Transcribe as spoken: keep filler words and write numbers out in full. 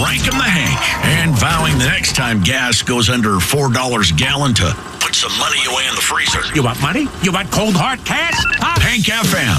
cranking the Hank and vowing the next time gas goes under four dollars a gallon to put some money away in the freezer. You want money? You want cold hard cash? Huh? Hank F M.